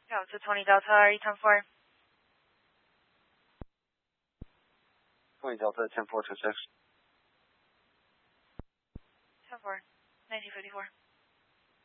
Yeah, it's a 20 Delta, are you 10-4? 20 Delta, 10-4, 26. 10-4, 1954.